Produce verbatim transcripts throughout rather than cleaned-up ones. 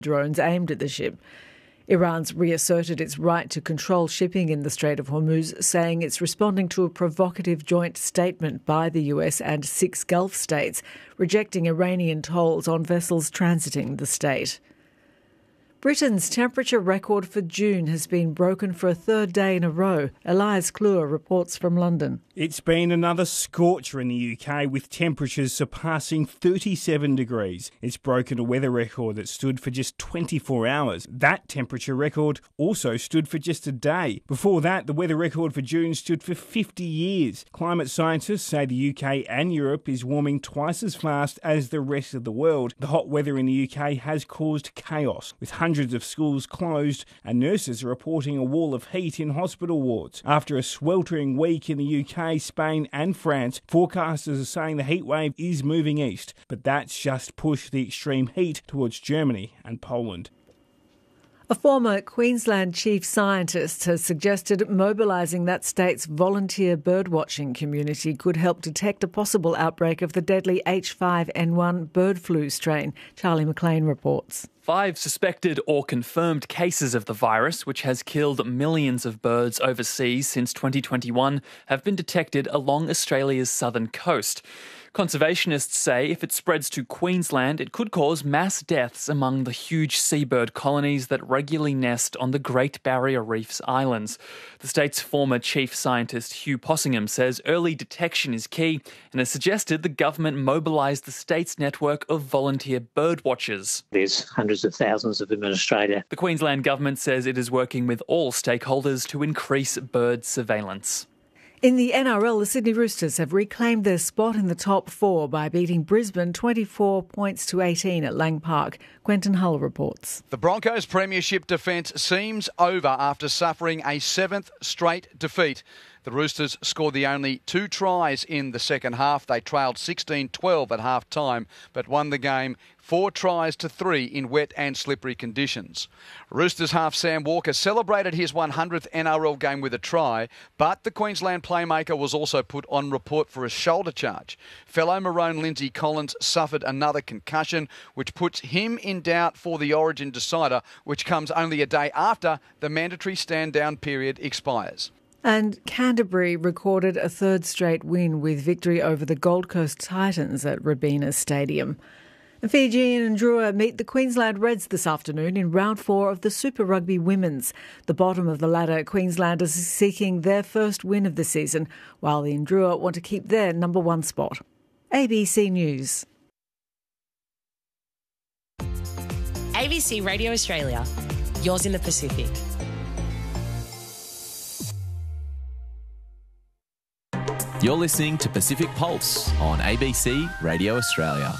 drones aimed at the ship. Iran's reasserted its right to control shipping in the Strait of Hormuz, saying it's responding to a provocative joint statement by the U S and six Gulf states, rejecting Iranian tolls on vessels transiting the state. Britain's temperature record for June has been broken for a third day in a row. Elias Kluwer reports from London. It's been another scorcher in the U K, with temperatures surpassing thirty-seven degrees. It's broken a weather record that stood for just twenty-four hours. That temperature record also stood for just a day. Before that, the weather record for June stood for fifty years. Climate scientists say the U K and Europe is warming twice as fast as the rest of the world. The hot weather in the U K has caused chaos, with hundreds of schools closed, and nurses are reporting a wall of heat in hospital wards. After a sweltering week in the U K, Spain and France, forecasters are saying the heatwave is moving east, but that's just pushed the extreme heat towards Germany and Poland. A former Queensland chief scientist has suggested mobilising that state's volunteer birdwatching community could help detect a possible outbreak of the deadly H five N one bird flu strain. Charlie McLean reports. Five suspected or confirmed cases of the virus, which has killed millions of birds overseas since twenty twenty-one, have been detected along Australia's southern coast. Conservationists say if it spreads to Queensland, it could cause mass deaths among the huge seabird colonies that regularly nest on the Great Barrier Reef's islands. The state's former chief scientist Hugh Possingham says early detection is key and has suggested the government mobilise the state's network of volunteer bird watchers. There's hundreds of thousands of them in Australia. The Queensland government says it is working with all stakeholders to increase bird surveillance. In the N R L, the Sydney Roosters have reclaimed their spot in the top four by beating Brisbane twenty-four points to eighteen at Lang Park. Quentin Hull reports. The Broncos' premiership defence seems over after suffering a seventh straight defeat. The Roosters scored the only two tries in the second half. They trailed sixteen twelve at half-time, but won the game four tries to three in wet and slippery conditions. Roosters half Sam Walker celebrated his one hundredth N R L game with a try, but the Queensland playmaker was also put on report for a shoulder charge. Fellow Maroon Lindsay Collins suffered another concussion, which puts him in doubt for the Origin decider, which comes only a day after the mandatory stand-down period expires. And Canterbury recorded a third straight win with victory over the Gold Coast Titans at Robina Stadium. Fijian and Drua meet the Queensland Reds this afternoon in round four of the Super Rugby Women's. The bottom of the ladder, Queenslanders are seeking their first win of the season, while the Ndrua want to keep their number one spot. A B C News. A B C Radio Australia, yours in the Pacific. You're listening to Pacific Pulse on A B C Radio Australia.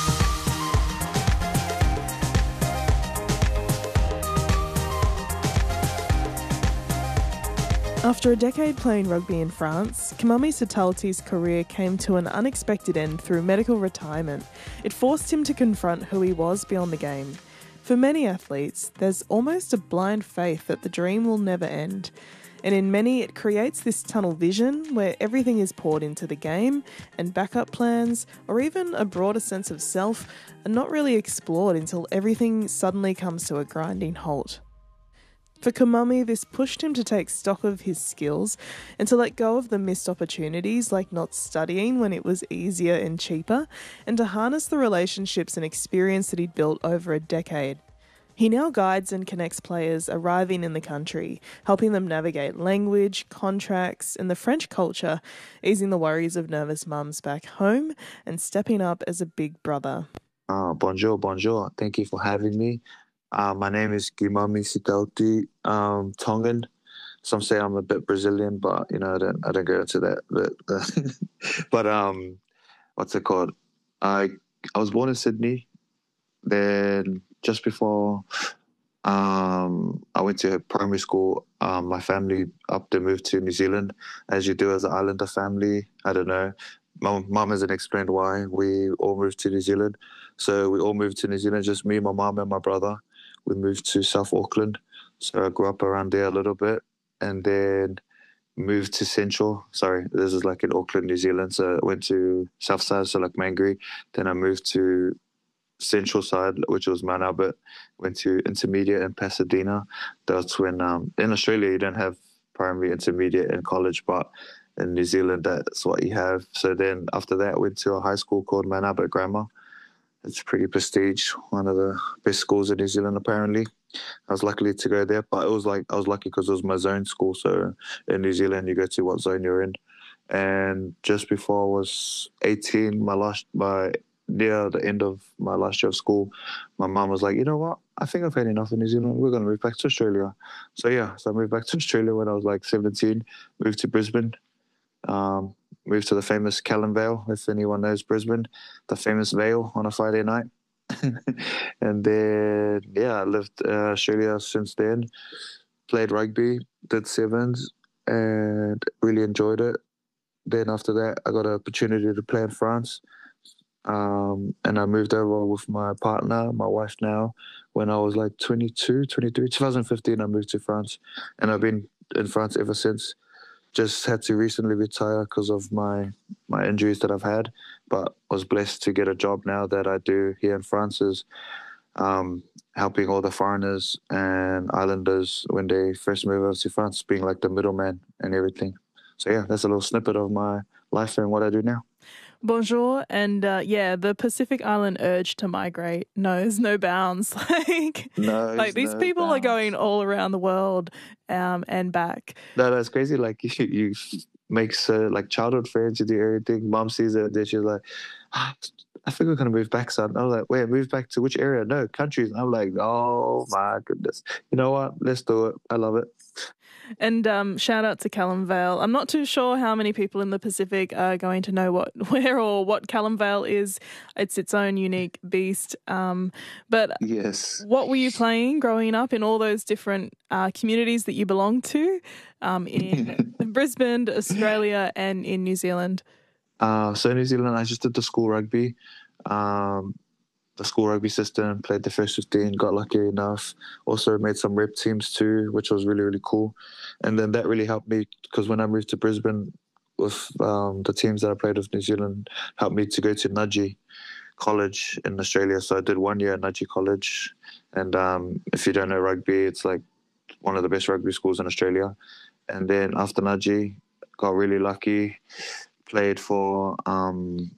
After a decade playing rugby in France, Kimami Sitalti's career came to an unexpected end through medical retirement. It forced him to confront who he was beyond the game. For many athletes, there's almost a blind faith that the dream will never end. And in many, it creates this tunnel vision where everything is poured into the game and backup plans, or even a broader sense of self, are not really explored until everything suddenly comes to a grinding halt. For Kimami, this pushed him to take stock of his skills and to let go of the missed opportunities like not studying when it was easier and cheaper, and to harness the relationships and experience that he'd built over a decade. He now guides and connects players arriving in the country, helping them navigate language, contracts, and the French culture, easing the worries of nervous mums back home and stepping up as a big brother. Uh, bonjour, bonjour. Thank you for having me. Uh, my name is Kimami Sitalti, um, Tongan. Some say I'm a bit Brazilian, but, you know, I don't, I don't go into that. But, but um, what's it called? I, I was born in Sydney. Then just before um, I went to primary school, um, my family up there moved to New Zealand, as you do as an islander family. I don't know. My mum hasn't explained why we all moved to New Zealand. So we all moved to New Zealand, just me, my mum and my brother. We moved to South Auckland. So I grew up around there a little bit and then moved to Central. Sorry, this is like in Auckland, New Zealand. So I went to Southside, so like Mangere. Then I moved to central side, which was Mount Albert. Went to intermediate in Pasadena. That's when um, in Australia you don't have primary, intermediate, and college, but in New Zealand that's what you have. So then after that, went to a high school called Mount Albert Grammar. It's pretty prestige, one of the best schools in New Zealand apparently. I was lucky to go there, but it was like I was lucky because it was my zone school. So in New Zealand, you go to what zone you're in. And just before I was eighteen, my last, my near the end of my last year of school, my mum was like, you know what? I think I've had enough in New Zealand. We're going to move back to Australia. So yeah, so I moved back to Australia when I was like seventeen. Moved to Brisbane. Um, moved to the famous Callan Vale, if anyone knows Brisbane, the famous Vale on a Friday night. And then, yeah, I lived uh, Australia since then. Played rugby, did sevens, and really enjoyed it. Then after that, I got an opportunity to play in France. Um, and I moved over with my partner, my wife now, when I was like twenty-two, twenty-three. twenty fifteen, I moved to France. And I've been in France ever since. Just had to recently retire because of my, my injuries that I've had, but was blessed to get a job now that I do here in France is um, helping all the foreigners and islanders when they first move over to France, being like the middleman and everything. So yeah, that's a little snippet of my life and what I do now. Bonjour, and uh, yeah, the Pacific Island urge to migrate knows no bounds. like, Knows like these no people bounds. are going all around the world um, and back. No, that's crazy. Like you, you make so like childhood friends, you do everything. Mom sees it, then she's like, ah, I think we're gonna move back, son. I was like, wait, move back to which area? No, countries. And I'm like, oh my goodness. You know what? Let's do it. I love it. And um, shout out to Callan Vale. I'm not too sure how many people in the Pacific are going to know what, where, or what Callan Vale is. It's its own unique beast. Um, but yes, what were you playing growing up in all those different uh, communities that you belong to um, in Brisbane, Australia, and in New Zealand? Uh, so in New Zealand, I just did the school rugby. Um, the school rugby system, played the first fifteen, got lucky enough. Also made some rep teams too, which was really, really cool. And then that really helped me because when I moved to Brisbane with um, the teams that I played with New Zealand, helped me to go to Nudgee College in Australia. So I did one year at Nudgee College. And um, if you don't know rugby, it's like one of the best rugby schools in Australia. And then after Nudgee, got really lucky, played for um,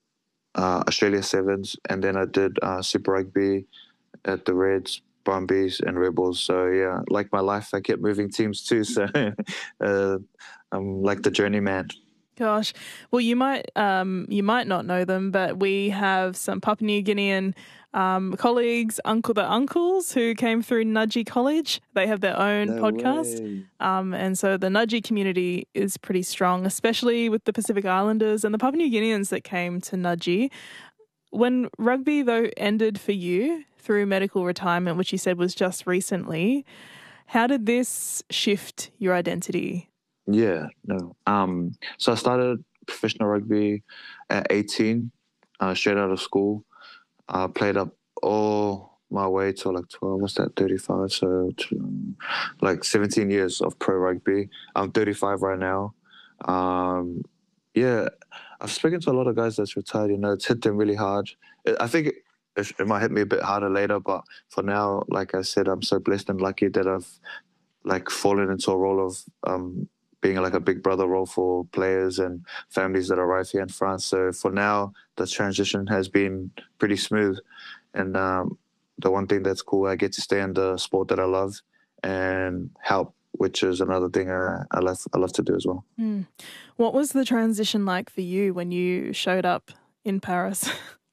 Uh, Australia Sevens, and then I did uh, Super Rugby at the Reds, Brumbies, and Rebels. So yeah, like my life, I kept moving teams too. So uh, I'm like the journeyman. Gosh, well, you might um, you might not know them, but we have some Papua New Guinean um, colleagues, Uncle the Uncles, who came through Nudgee College. They have their own No podcast, way. um, and so the Nudgee community is pretty strong, especially with the Pacific Islanders and the Papua New Guineans that came to Nudgee. When rugby, though, ended for you through medical retirement, which you said was just recently, how did this shift your identity? Yeah, no. Um, so I started professional rugby at eighteen, uh, straight out of school. I uh, played up all my way to like twelve, what's that, thirty-five? So to, like seventeen years of pro rugby. I'm thirty-five right now. Um, yeah, I've spoken to a lot of guys that's retired, you know, it's hit them really hard. I think it, it might hit me a bit harder later, but for now, like I said, I'm so blessed and lucky that I've like fallen into a role of um, being like a big brother role for players and families that arrive here in France. So for now, the transition has been pretty smooth. And um, the one thing that's cool, I get to stay in the sport that I love and help, which is another thing I, I, love, I love to do as well. Mm. What was the transition like for you when you showed up in Paris?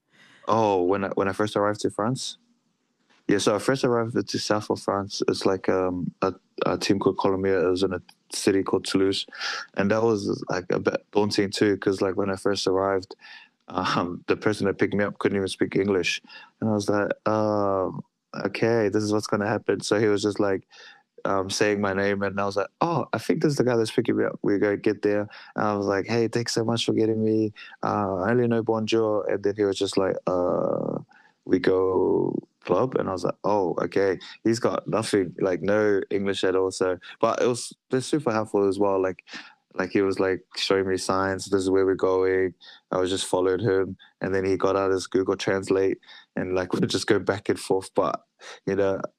Oh, when I, when I first arrived to France? Yeah, so I first arrived to south of France. It's like um, a, a team called Colomiers. It was in a city called Toulouse. And that was like a bit daunting too, because like when I first arrived, um, the person that picked me up couldn't even speak English. And I was like, oh, okay, this is what's going to happen. So he was just like um, saying my name. And I was like, oh, I think this is the guy that's picking me up. We're going to get there. And I was like, hey, thanks so much for getting me. Uh, I only know bonjour. And then he was just like, uh, we go club, and I was like, oh, okay, he's got nothing, like no English at all. So but it was they're super helpful as well. Like Like he was like showing me signs, this is where we're going. I was just following him, and then he got out his Google Translate, and like we would just go back and forth. But you know,